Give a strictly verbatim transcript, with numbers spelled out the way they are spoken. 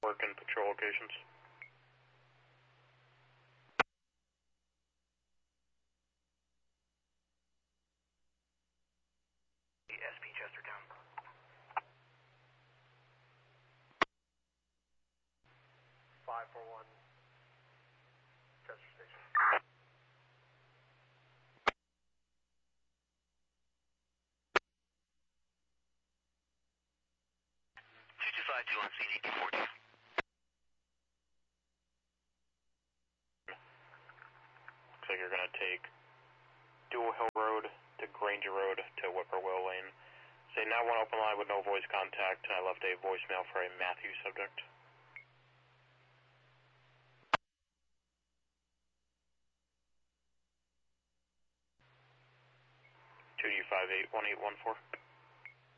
work and patrol locations. S P Chestertown. five four one, Chester Station. two two five two on C D two forty. Looks like you're going to take Dual Hill Road to Granger Road to Whippoorwill Lane. Say nine one open line with no voice contact, and I left a voicemail for a Matthew subject. two U five eight one eight one four.